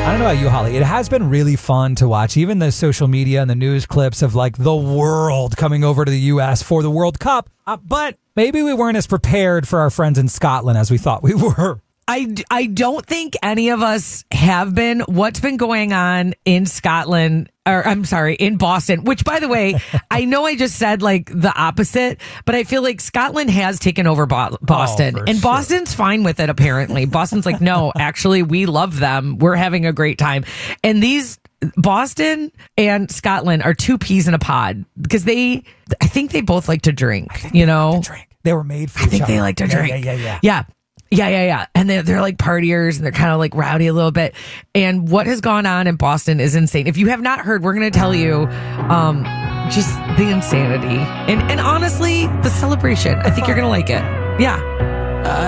I don't know about you, Holly. It has been really fun to watch even the social media and the news clips of like the world coming over to the U.S. for the World Cup. But maybe we weren't as prepared for our friends in Scotland as we thought we were. I don't think any of us have been. What's been going on in Scotland, or I'm sorry, in Boston, which by the way, I know I just said like the opposite, but I feel like Scotland has taken over Boston and Boston's fine with it. Apparently Boston's like, no, actually we love them. We're having a great time. And these Boston and Scotland are two peas in a pod because I think they both like to drink, you know, They were made for I think they like to drink. Yeah. And they're like partiers and they're kind of like rowdy a little bit. And what has gone on in Boston is insane. If you have not heard, we're going to tell you just the insanity and honestly, the celebration. I think you're going to like it. Yeah.